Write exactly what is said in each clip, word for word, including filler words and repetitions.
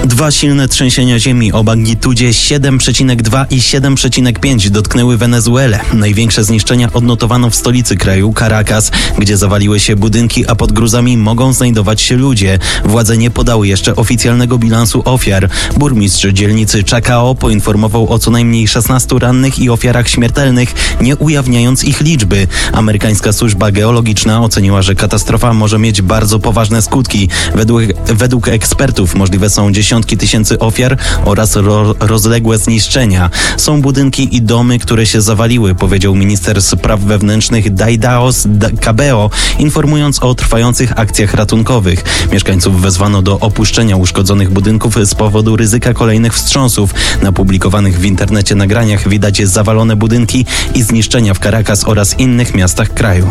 Dwa silne trzęsienia ziemi o magnitudzie siedem przecinek dwa i siedem przecinek pięć dotknęły Wenezuelę. Największe zniszczenia odnotowano w stolicy kraju, Caracas, gdzie zawaliły się budynki, a pod gruzami mogą znajdować się ludzie. Władze nie podały jeszcze oficjalnego bilansu ofiar. Burmistrz dzielnicy Chacao poinformował o co najmniej szesnastu rannych i ofiarach śmiertelnych, nie ujawniając ich liczby. Amerykańska służba geologiczna oceniła, że katastrofa może mieć bardzo poważne skutki. Według, według ekspertów możliwe są dziesiątki tysięcy ofiar oraz ro, rozległe zniszczenia. Są budynki i domy, które się zawaliły, powiedział minister spraw wewnętrznych Daidaos Cabello, informując o trwających akcjach ratunkowych. Mieszkańców wezwano do opuszczenia uszkodzonych budynków z powodu ryzyka kolejnych wstrząsów. Na publikowanych w internecie nagraniach widać zawalone budynki i zniszczenia w Caracas oraz innych miastach kraju.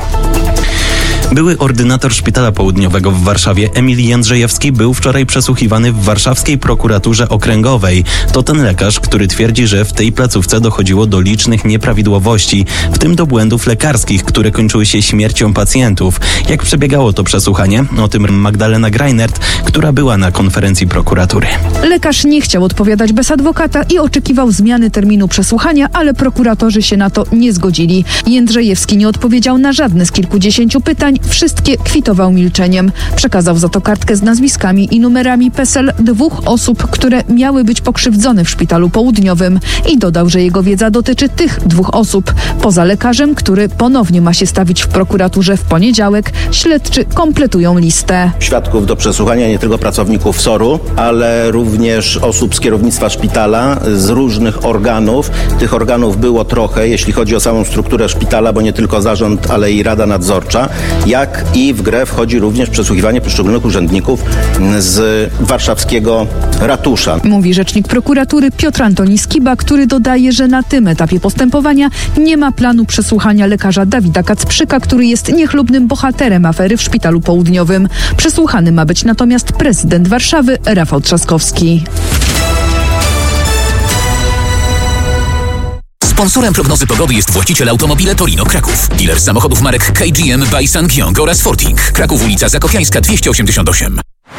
Były ordynator Szpitala Południowego w Warszawie Emil Jędrzejewski był wczoraj przesłuchiwany w warszawskiej prokuraturze okręgowej. To ten lekarz, który twierdzi, że w tej placówce dochodziło do licznych nieprawidłowości, w tym do błędów lekarskich, które kończyły się śmiercią pacjentów. Jak przebiegało to przesłuchanie? O tym Magdalena Greinert, która była na konferencji prokuratury. Lekarz nie chciał odpowiadać bez adwokata i oczekiwał zmiany terminu przesłuchania, ale prokuratorzy się na to nie zgodzili. Jędrzejewski nie odpowiedział na żadne z kilkudziesięciu pytań, wszystkie kwitował milczeniem. Przekazał za to kartkę z nazwiskami i numerami PESEL dwóch osób, które miały być pokrzywdzone w Szpitalu Południowym i dodał, że jego wiedza dotyczy tych dwóch osób. Poza lekarzem, który ponownie ma się stawić w prokuraturze w poniedziałek, śledczy kompletują listę. Świadków do przesłuchania nie tylko pracowników S O R-u, ale również osób z kierownictwa szpitala, z różnych organów. Tych organów było trochę, jeśli chodzi o samą strukturę szpitala, bo nie tylko zarząd, ale i Rada Nadzorcza. Jak i w grę wchodzi również przesłuchiwanie poszczególnych urzędników z warszawskiego ratusza. Mówi rzecznik prokuratury Piotr Antoni Skiba, który dodaje, że na tym etapie postępowania nie ma planu przesłuchania lekarza Dawida Kacprzyka, który jest niechlubnym bohaterem afery w Szpitalu Południowym. Przesłuchany ma być natomiast prezydent Warszawy Rafał Trzaskowski. Sponsorem prognozy pogody jest właściciel Automobile Torino Kraków. Dealer samochodów marek K G M by Sangyong oraz Forting. Kraków, ulica Zakopiańska dwieście osiemdziesiąt osiem.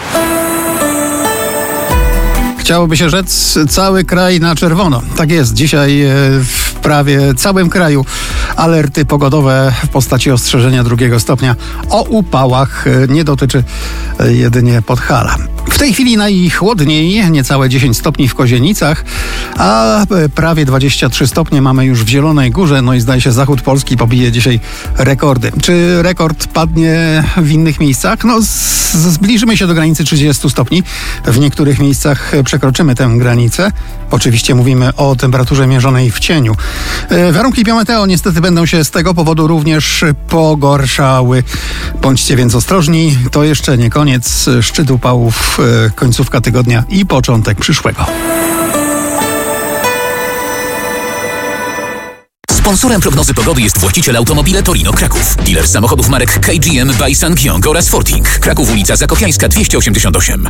Chciałoby się rzec, cały kraj na czerwono. Tak jest, dzisiaj w prawie całym kraju alerty pogodowe w postaci ostrzeżenia drugiego stopnia o upałach. Nie dotyczy jedynie Podhala. W tej chwili najchłodniej, niecałe dziesięć stopni w Kozienicach, a prawie dwadzieścia trzy stopnie mamy już w Zielonej Górze. No i zdaje się, zachód Polski pobije dzisiaj rekordy. Czy rekord padnie w innych miejscach? No z- zbliżymy się do granicy trzydziestu stopni. W niektórych miejscach przekroczymy tę granicę. Oczywiście mówimy o temperaturze mierzonej w cieniu. E, warunki biometeo niestety będą się z tego powodu również pogorszały. Bądźcie więc ostrożni. To jeszcze nie koniec. Szczyt upałów, e, końcówka tygodnia i początek przyszłego. Sponsorem prognozy pogody jest właściciel Automobile Torino Kraków. Dealer samochodów marek K G M by Sangyong oraz Forting. Kraków, ulica Zakopiańska dwieście osiemdziesiąt osiem.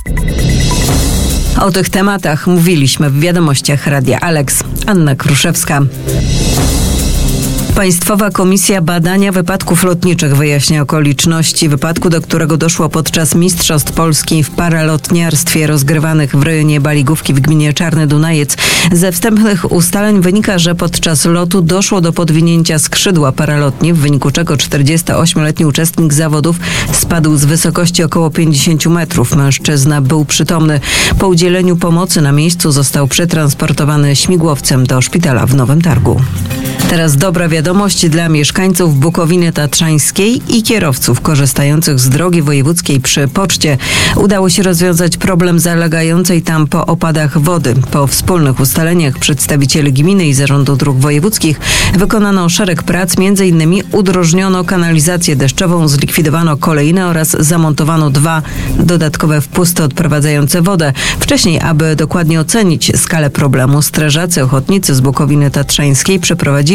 O tych tematach mówiliśmy w wiadomościach Radia Alex. Anna Kruszewska. Państwowa Komisja Badania Wypadków Lotniczych wyjaśnia okoliczności wypadku, do którego doszło podczas Mistrzostw Polski w paralotniarstwie rozgrywanych w rejonie Baligówki w gminie Czarny Dunajec. Ze wstępnych ustaleń wynika, że podczas lotu doszło do podwinięcia skrzydła paralotni, w wyniku czego czterdziestoośmioletni uczestnik zawodów spadł z wysokości około pięćdziesięciu metrów. Mężczyzna był przytomny. Po udzieleniu pomocy na miejscu został przetransportowany śmigłowcem do szpitala w Nowym Targu. Teraz dobra wiadomość dla mieszkańców Bukowiny Tatrzańskiej i kierowców korzystających z drogi wojewódzkiej przy Poczcie. Udało się rozwiązać problem zalegającej tam po opadach wody. Po wspólnych ustaleniach przedstawicieli gminy i Zarządu Dróg Wojewódzkich wykonano szereg prac, między innymi udrożniono kanalizację deszczową, zlikwidowano kolejne oraz zamontowano dwa dodatkowe wpusty odprowadzające wodę. Wcześniej, aby dokładnie ocenić skalę problemu, strażacy ochotnicy z Bukowiny Tatrzańskiej przeprowadzili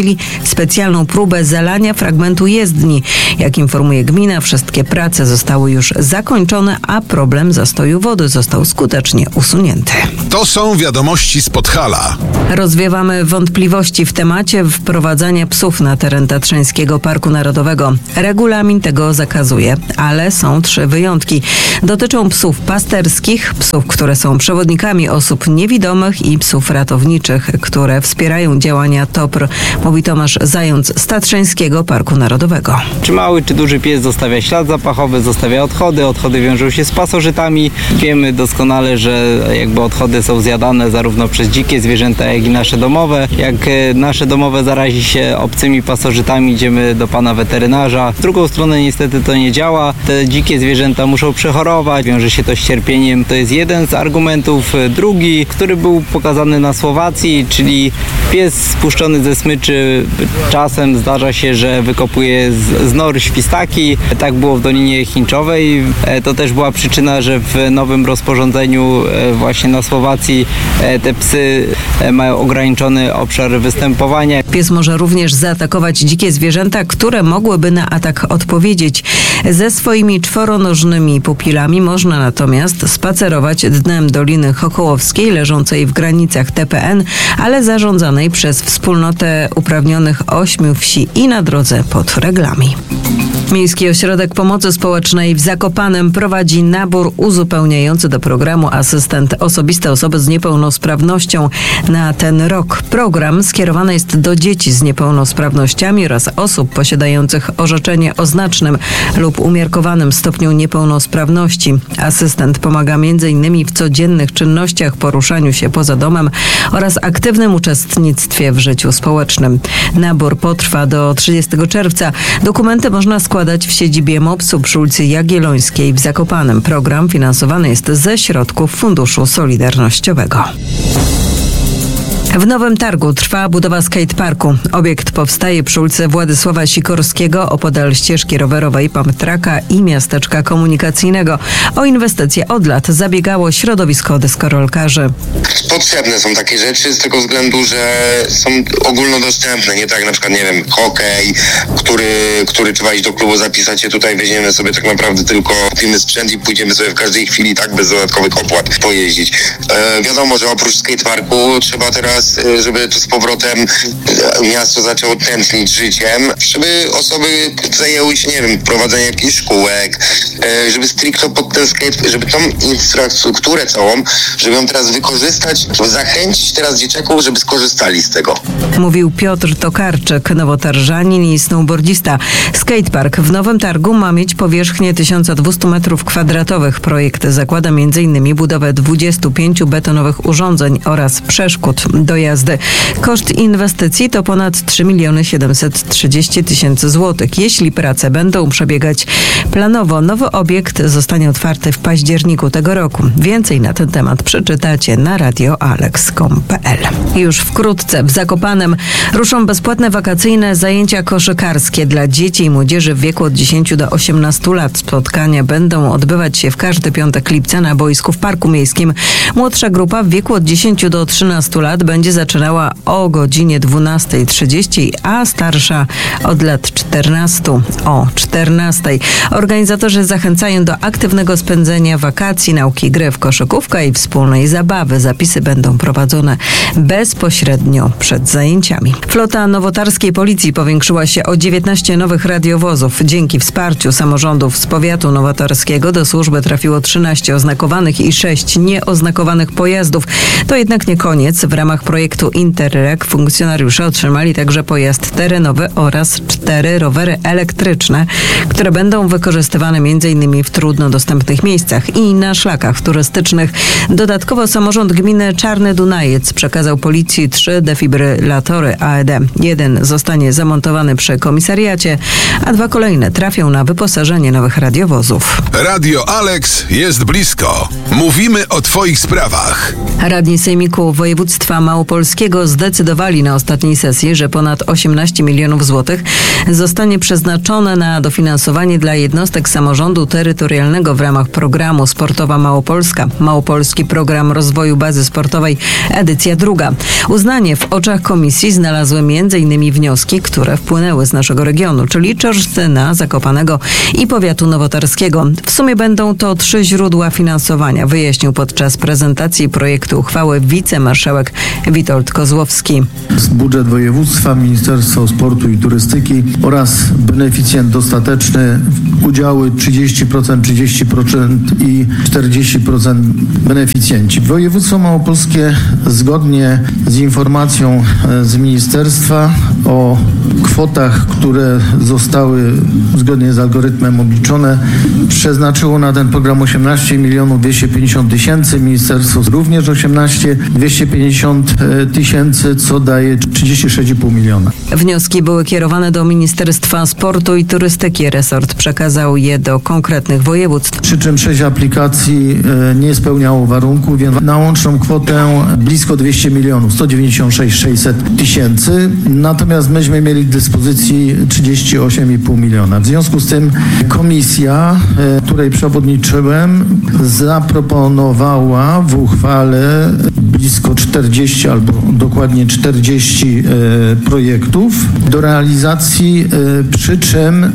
przeprowadzili specjalną próbę zalania fragmentu jezdni. Jak informuje gmina, wszystkie prace zostały już zakończone, a problem zastoju wody został skutecznie usunięty. To są wiadomości z Podhala. Rozwiewamy wątpliwości w temacie wprowadzania psów na teren Tatrzańskiego Parku Narodowego. Regulamin tego zakazuje, ale są trzy wyjątki. Dotyczą psów pasterskich, psów, które są przewodnikami osób niewidomych i psów ratowniczych, które wspierają działania T O P R, mówi Tomasz Zając z Tatrzańskiego Parku Narodowego. Czy mały, czy duży pies zostawia ślad zapachowy, zostawia odchody, odchody wiążą się z pasożytami. Wiemy doskonale, że jakby odchody są zjadane zarówno przez dzikie zwierzęta, jak i nasze domowe. Jak nasze domowe zarazi się obcymi pasożytami, idziemy do pana weterynarza. Z drugą stronę niestety to nie działa. Te dzikie zwierzęta muszą przechorować, wiąże się to z cierpieniem. To jest jeden z argumentów. Drugi, który był pokazany na Słowacji, czyli pies spuszczony ze smyczy. Czasem zdarza się, że wykopuje z, z nor świstaki. Tak było w Dolinie Chinczowej. To też była przyczyna, że w nowym rozporządzeniu właśnie na Słowacji te psy mają ograniczony obszar występowania. Pies może również zaatakować dzikie zwierzęta, które mogłyby na atak odpowiedzieć. Ze swoimi czworonożnymi pupilami można natomiast spacerować dnem Doliny Chochołowskiej, leżącej w granicach T P N, ale zarządzanej przez wspólnotę uprawnionych ośmiu wsi i na drodze pod reglami. Miejski Ośrodek Pomocy Społecznej w Zakopanem prowadzi nabór uzupełniający do programu Asystent Osobisty Osoby z Niepełnosprawnością na ten rok. Program skierowany jest do dzieci z niepełnosprawnościami oraz osób posiadających orzeczenie o znacznym lub umiarkowanym stopniu niepełnosprawności. Asystent pomaga między innymi w codziennych czynnościach, poruszaniu się poza domem oraz aktywnym uczestnictwie w życiu społecznym. Nabór potrwa do trzydziestego czerwca. Dokumenty można składać w siedzibie MOPS-u przy ulicy Jagiellońskiej w Zakopanem. Program finansowany jest ze środków Funduszu Solidarnościowego. W Nowym Targu trwa budowa skateparku. Obiekt powstaje przy ulicy Władysława Sikorskiego opodal ścieżki rowerowej, pump-tracka i miasteczka komunikacyjnego. O inwestycje od lat zabiegało środowisko deskorolkarzy. Potrzebne są takie rzeczy z tego względu, że są ogólnodostępne. Nie tak na przykład, nie wiem, hokej, który, który trzeba iść do klubu, zapisać się tutaj, weźmiemy sobie tak naprawdę tylko, kupimy sprzęt i pójdziemy sobie w każdej chwili tak bez dodatkowych opłat pojeździć. E, wiadomo, że oprócz skateparku trzeba teraz, żeby to z powrotem miasto zaczęło tętnić życiem, żeby osoby zajęły się, nie wiem, prowadzeniem jakichś szkółek, żeby stricte pod ten skate, żeby tą infrastrukturę całą, żeby ją teraz wykorzystać, żeby zachęcić teraz dzieciaków, żeby skorzystali z tego. Mówił Piotr Tokarczyk, nowotarżanin i snowboardzista. Skatepark w Nowym Targu ma mieć powierzchnię tysiąc dwieście metrów kwadratowych. Projekt zakłada między innymi budowę dwudziestu pięciu betonowych urządzeń oraz przeszkód do jazdy. Koszt inwestycji to ponad trzy miliony siedemset trzydzieści tysięcy złotych. Jeśli prace będą przebiegać planowo, nowy obiekt zostanie otwarty w październiku tego roku. Więcej na ten temat przeczytacie na radio alex kropka com kropka p l. Już wkrótce w Zakopanem ruszą bezpłatne wakacyjne zajęcia koszykarskie dla dzieci i młodzieży w wieku od dziesięciu do osiemnastu lat. Spotkania będą odbywać się w każdy piątek lipca na boisku w Parku Miejskim. Młodsza grupa w wieku od dziesięciu do trzynastu lat będzie zaczynała o godzinie dwunastej trzydzieści, a starsza od lat czternastu o czternastej. Organizatorzy zachęcają do aktywnego spędzenia wakacji, nauki gry w koszykówkę i wspólnej zabawy. Zapisy będą prowadzone bezpośrednio przed zajęciami. Flota nowotarskiej policji powiększyła się o dziewiętnaście nowych radiowozów. Dzięki wsparciu samorządów z powiatu nowotarskiego do służby trafiło trzynaście oznakowanych i sześć nieoznakowanych pojazdów. To jednak nie koniec. W ramach projektu Interreg funkcjonariusze otrzymali także pojazd terenowy oraz cztery rowery elektryczne, które będą wykorzystywane między innymi w trudno dostępnych miejscach i na szlakach turystycznych. Dodatkowo samorząd gminy Czarny Dunajec przekazał policji trzy defibrylatory A E D. Jeden zostanie zamontowany przy komisariacie, a dwa kolejne trafią na wyposażenie nowych radiowozów. Radio Alex jest blisko. Mówimy o Twoich sprawach. Radni Sejmiku Województwa Małopolskiego Małopolskiego zdecydowali na ostatniej sesji, że ponad osiemnaście milionów złotych zostanie przeznaczone na dofinansowanie dla jednostek samorządu terytorialnego w ramach programu Sportowa Małopolska. Małopolski Program Rozwoju Bazy Sportowej, edycja druga. Uznanie w oczach komisji znalazły między innymi wnioski, które wpłynęły z naszego regionu, czyli Czorsztyna, Zakopanego i powiatu nowotarskiego. W sumie będą to trzy źródła finansowania, wyjaśnił podczas prezentacji projektu uchwały wicemarszałek Witold Kozłowski. Budżet województwa, Ministerstwo Sportu i Turystyki oraz beneficjent dostateczny, udziały trzydzieści procent, trzydzieści procent i czterdzieści procent beneficjenci. Województwo małopolskie zgodnie z informacją z ministerstwa o kwotach, które zostały zgodnie z algorytmem obliczone, przeznaczyło na ten program osiemnaście milionów dwieście pięćdziesiąt tysięcy, ministerstwo również osiemnaście miliony dwieście pięćdziesiąt tysięcy, co daje trzydzieści sześć i pół miliona. Wnioski były kierowane do Ministerstwa Sportu i Turystyki. Resort przekazał je do konkretnych województw. Przy czym sześć aplikacji nie spełniało warunków, więc na łączną kwotę blisko dwieście milionów, sto dziewięćdziesiąt sześć tysięcy sześćset tysięcy. Natomiast myśmy mieli w dyspozycji trzydzieści osiem i pół miliona. W związku z tym komisja, której przewodniczyłem, zaproponowała w uchwale blisko czterdzieści albo dokładnie czterdzieści e, projektów do realizacji, e, przy czym e,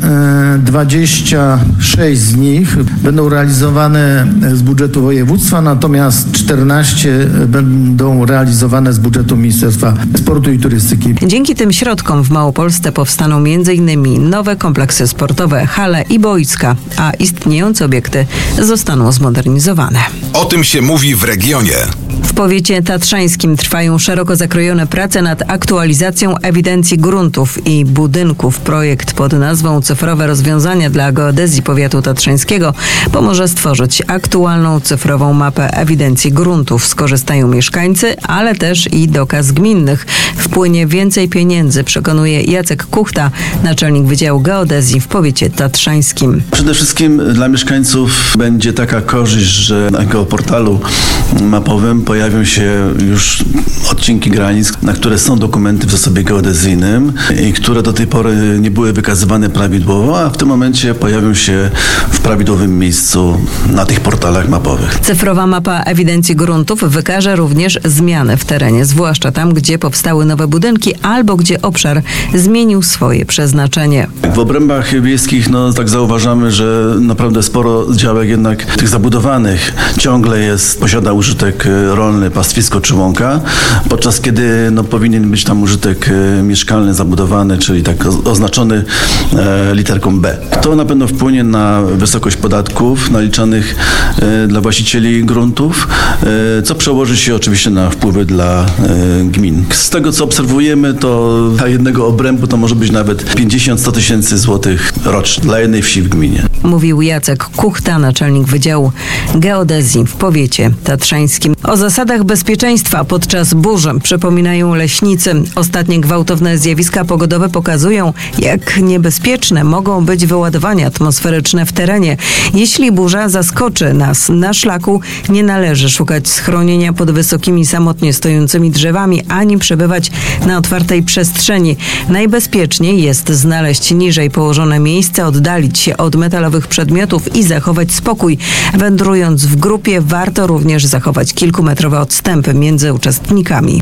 dwadzieścia sześć z nich będą realizowane z budżetu województwa, natomiast czternaście będą realizowane z budżetu Ministerstwa Sportu i Turystyki. Dzięki tym środkom w Małopolsce powstaną między innymi nowe kompleksy sportowe, hale i boiska, a istniejące obiekty zostaną zmodernizowane. O tym się mówi w regionie. W powiecie tatrzańskim trwają szeroko zakrojone prace nad aktualizacją ewidencji gruntów i budynków. Projekt pod nazwą Cyfrowe rozwiązania dla geodezji powiatu tatrzańskiego pomoże stworzyć aktualną cyfrową mapę ewidencji gruntów. Skorzystają mieszkańcy, ale też i do kas gminnych. Wpłynie więcej pieniędzy, przekonuje Jacek Kuchta, naczelnik Wydziału Geodezji w powiecie tatrzańskim. Przede wszystkim dla mieszkańców będzie taka korzyść, że na geoportalu mapowym pojawią się już odcinki granic, na które są dokumenty w zasobie geodezyjnym i które do tej pory nie były wykazywane prawidłowo, a w tym momencie pojawią się w prawidłowym miejscu na tych portalach mapowych. Cyfrowa mapa ewidencji gruntów wykaże również zmiany w terenie, zwłaszcza tam, gdzie powstały nowe budynki albo gdzie obszar zmienił swoje przeznaczenie. W obrębach wiejskich no, tak zauważamy, że naprawdę sporo działek jednak tych zabudowanych ciągle jest, posiada użytek rolny, pastwisko czy łąka, podczas kiedy no, powinien być tam użytek e, mieszkalny, zabudowany, czyli tak oznaczony e, literką B. To na pewno wpłynie na wysokość podatków naliczanych e, dla właścicieli gruntów, e, co przełoży się oczywiście na wpływy dla e, gmin. Z tego co obserwujemy, to dla jednego obrębu to może być nawet pięćdziesiąt do stu tysięcy złotych rocznie dla jednej wsi w gminie. Mówił Jacek Kuchta, naczelnik Wydziału Geodezji w powiecie tatrzańskim. O zasadach bezpieczeństwa podczas burzy przypominają leśnicy. Ostatnie gwałtowne zjawiska pogodowe pokazują, jak niebezpieczne mogą być wyładowania atmosferyczne w terenie. Jeśli burza zaskoczy nas na szlaku, nie należy szukać schronienia pod wysokimi, samotnie stojącymi drzewami, ani przebywać na otwartej przestrzeni. Najbezpieczniej jest znaleźć niżej położone miejsce, oddalić się od metalowych przedmiotów i zachować spokój. Wędrując w grupie, warto również zachować kilkumetrowe odstępy między uczestnikami.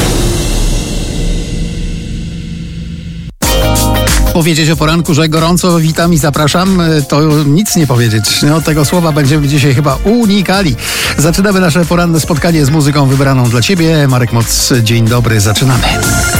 Powiedzieć o poranku, że gorąco witam i zapraszam, to nic nie powiedzieć. No, tego słowa będziemy dzisiaj chyba unikali. Zaczynamy nasze poranne spotkanie z muzyką wybraną dla Ciebie. Marek Moc, dzień dobry, zaczynamy.